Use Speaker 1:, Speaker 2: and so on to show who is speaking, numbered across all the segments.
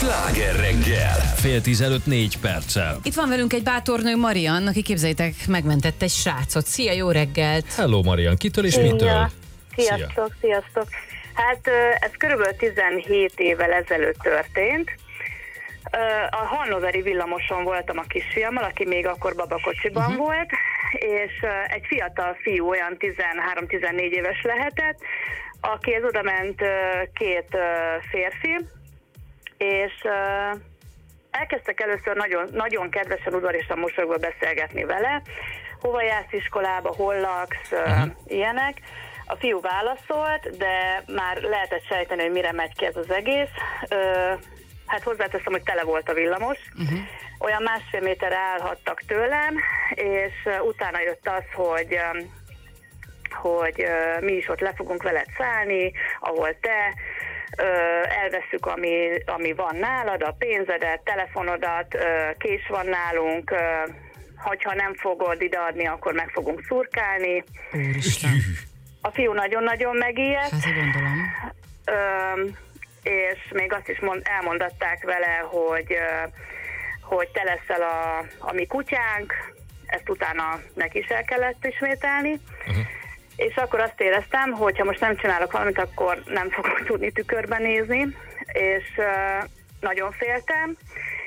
Speaker 1: Sláger reggel. 9:55
Speaker 2: Itt van velünk egy bátor nő, Marian, aki képzeljétek, megmentett egy srácot. Szia, jó reggelt!
Speaker 3: Hello Marian, kitől és mitől?
Speaker 4: Sziasztok. Hát ez körülbelül 17 évvel ezelőtt történt. A hannoveri villamoson voltam a kisfiammal, aki még akkor babakocsiban volt, és egy fiatal fiú, olyan 13-14 éves lehetett, akihez oda ment két férfi, és elkezdtek először nagyon kedvesen, udvariasan mosolyogva beszélgetni vele. Hova jársz iskolába, hol laksz, ilyenek. A fiú válaszolt, de már lehetett sejteni, hogy mire megy ki ez az egész. Hát hozzáteszem, hogy tele volt a villamos. Olyan 1,5 méterre állhattak tőlem, és utána jött az, hogy mi is ott le fogunk veled szállni, ahol te, elvesszük, ami van nálad, a pénzedet, telefonodat, kés van nálunk, hogyha nem fogod ideadni, akkor meg fogunk szurkálni.
Speaker 2: Úristen.
Speaker 4: A fiú nagyon-nagyon megijedt.
Speaker 2: Hát, gondolom.
Speaker 4: És még azt is elmondatták vele, hogy te leszel a mi kutyánk, ezt utána neki is el kellett ismételni. És akkor azt éreztem, hogy ha most nem csinálok valamit, akkor nem fogok tudni tükörben nézni, és nagyon féltem.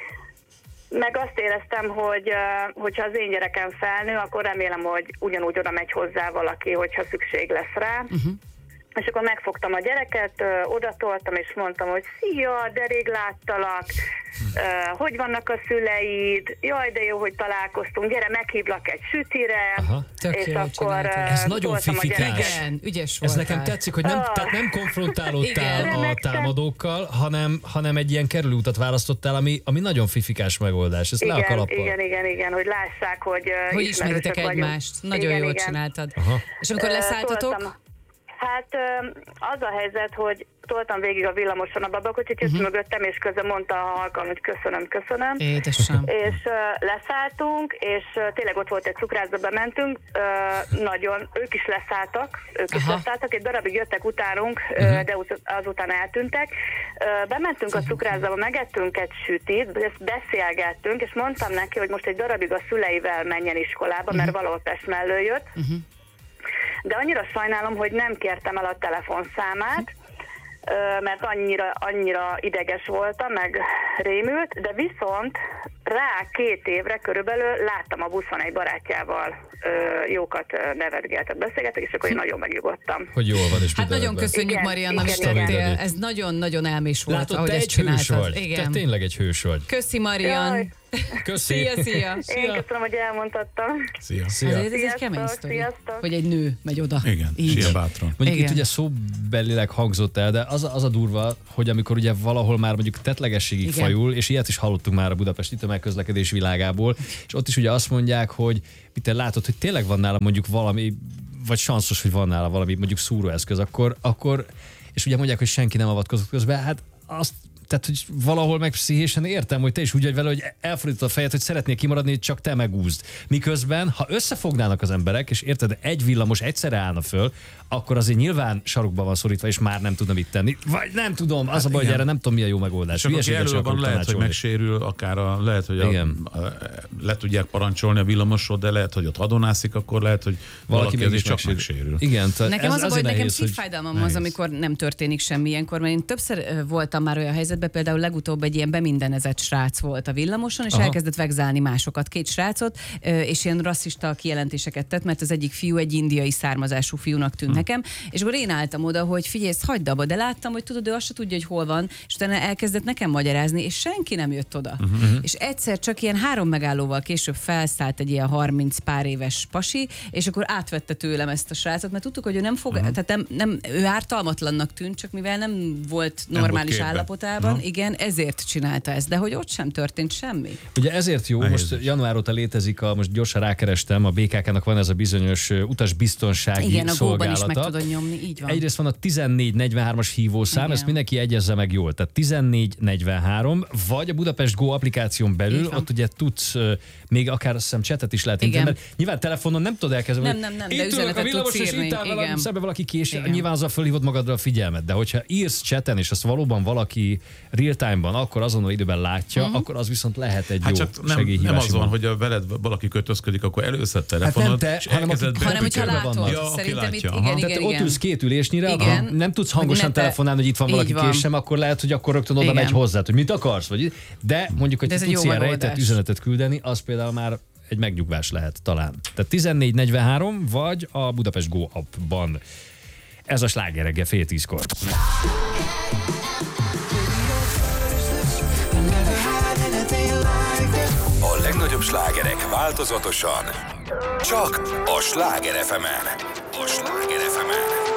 Speaker 4: Meg azt éreztem, hogyha az én gyerekem felnő, akkor remélem, hogy ugyanúgy oda megy hozzá valaki, hogyha szükség lesz rá. És akkor megfogtam a gyereket, odatoltam, és mondtam, hogy szia, de rég láttalak, hogy vannak a szüleid, jaj, de jó, hogy találkoztunk, gyere, meghívlak egy sütire, és akkor
Speaker 3: ez nagyon fifikás.
Speaker 2: Igen, ügyes
Speaker 3: Ez
Speaker 2: voltál.
Speaker 3: nekem tetszik, hogy tehát nem konfrontálódtál a támadókkal, hanem egy ilyen kerülőutat választottál, ami nagyon fifikás megoldás. Ez le a kalappal.
Speaker 4: Igen, hogy lássák, hogy
Speaker 2: ismeritek egymást. Nagyon jól csináltad. És amikor leszálltatok?
Speaker 4: Hát az a helyzet, hogy toltam végig a villamoson a babakocsit, jött mögöttem, és közben mondta a halkan, hogy köszönöm.
Speaker 2: Édesem.
Speaker 4: És leszálltunk, és tényleg ott volt egy cukrászba, bementünk, ők is leszálltak, egy darabig jöttek utánunk, de azután eltűntek. Bementünk a cukrászba, megettünk egy sütit, beszélgettünk, és mondtam neki, hogy most egy darabig a szüleivel menjen iskolába, mert valahol Pest mellől jött. De annyira sajnálom, hogy nem kértem el a telefonszámát, mert annyira ideges voltam, meg rémült, de viszont rá 2 évre körülbelül láttam a buszon egy barátjával, jókat nevetgéltek, beszélgettek, és akkor én nagyon megnyugodtam.
Speaker 3: Hogy jól van, és
Speaker 2: Hát nagyon köszönjük, Marian, amit tettél. Ez nagyon-nagyon elmés volt,
Speaker 3: látod,
Speaker 2: ahogy
Speaker 3: te
Speaker 2: ezt
Speaker 3: egy hős
Speaker 2: csináltad.
Speaker 3: vagy. Te tényleg egy hős vagy.
Speaker 2: Köszi, Marian.
Speaker 4: Jaj.
Speaker 3: Köszi.
Speaker 2: Szia.
Speaker 4: Én köszönöm, hogy elmondhattam.
Speaker 3: Szia.
Speaker 2: Azért ez egy kemény sztori,
Speaker 4: Sziasztok.
Speaker 2: hogy egy nő megy oda.
Speaker 5: Igen,
Speaker 2: Így.
Speaker 5: ilyen bátran.
Speaker 3: Mondjuk
Speaker 2: Igen.
Speaker 3: itt ugye szóbelileg hangzott el, de az a durva, hogy amikor ugye valahol már mondjuk tettlegességig fajul, és ilyet is hallottunk már a budapesti tömegközlekedés világából, és ott is ugye azt mondják, hogy te látod, hogy tényleg van nála mondjuk valami, vagy sanszos, hogy van nála valami mondjuk szúróeszköz, akkor és ugye mondják, hogy senki nem avatkozott közbe, hát azt, tehát, hogy valahol meg pszichésen értem, hogy te is úgy vagy vele, hogy elfordítod a fejed, hogy szeretnél kimaradni, hogy csak te megúzd. Miközben, ha összefognának az emberek, és érted, egy villamos egyszerre állna föl, akkor azért nyilván sarokba van szorítva, és már nem tudna mit tenni. Vagy nem tudom, az a baj, hogy erre nem tudom, mi a jó megoldás.
Speaker 5: Csak aki elől van, lehet, hogy megsérül, akár lehet, hogy le tudják parancsolni a villamosról, de lehet, hogy ott hadonászik, akkor lehet, hogy valaki is csak megsérül.
Speaker 3: Igen,
Speaker 2: nekem az a baj, hogy nekem szívfájdalmam az, amikor nem történik semmi ilyenkor, mert én többször voltam már olyan helyzetben, például legutóbb egy ilyen bemindenezett srác volt a villamoson, és elkezdett vegzálni másokat, 2 srácot, és ilyen rasszista kijelentéseket tett, mert az egyik fiú egy indiai származású fiúnak tűnt nekem, és akkor én álltam oda, hogy figyelj, ezt hagyd abba, de láttam, hogy tudod, ő azt se tudja, hogy hol van, és utána elkezdett nekem magyarázni, és senki nem jött oda. És egyszer csak ilyen 3 megállóval később felszállt egy ilyen 30 pár éves pasi, és akkor átvette tőlem ezt a srácot, mert tudtuk, hogy ő nem fog, tehát nem, ő ártalmatlannak tűnt, csak mivel nem volt normális állapotában, igen, ezért csinálta ezt, de hogy ott sem történt semmi.
Speaker 3: Ugye ezért jó, most január óta létezik, most gyorsan rákerestem, a BKK-nak van ez a bizonyos utasbiztonsági szolgálata.
Speaker 2: is meg tudod nyomni, így van.
Speaker 3: Egyrészt van a 1443-as hívószám,
Speaker 2: igen,
Speaker 3: ezt mindenki egyezze meg jól. Tehát 1443, vagy a Budapest Go applikáción belül, ott ugye tudsz még akár azt hiszem csetet is lehet inteni, mert nyilván telefonon nem tudod elkezdeni.
Speaker 2: Nem, de
Speaker 3: itt ülök a villamos, és itt áll velem szembe valaki kés, nyilván azzal fölhívod magadra a figyelmet, de hogyha írsz cseten, és azt valóban valaki real time-ban, akkor azonnal időben látja, akkor az viszont lehet egy jó
Speaker 5: csak
Speaker 3: segélyhívás.
Speaker 5: Nem az van, hogy a veled valaki kötözködik, akkor először telefonod,
Speaker 3: és elkezded
Speaker 2: hanem hogyha látod. Szerintem itt igen.
Speaker 3: Ott ülsz két ülésnyire, nem tudsz hangosan telefonálni, hogy itt van valaki késem, akkor lehet, hogy akkor rögtön oda megy hozzá, hogy mit akarsz, vagy. De mondjuk, hogy tudsz ilyen rejtett üzenetet küldeni, az például már egy megnyugvás lehet talán. Tehát 1443 vagy a Budapest Go appban. Ez a Sláger reggel 9:30-kor.
Speaker 6: A legnagyobb slágerek változatosan. Csak a Sláger FM-en. A Sláger FM-en.